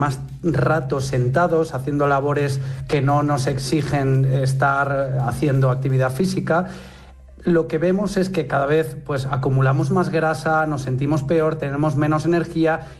más rato sentados, haciendo labores que no nos exigen estar haciendo actividad física, lo que vemos es que cada vez pues acumulamos más grasa, nos sentimos peor, tenemos menos energía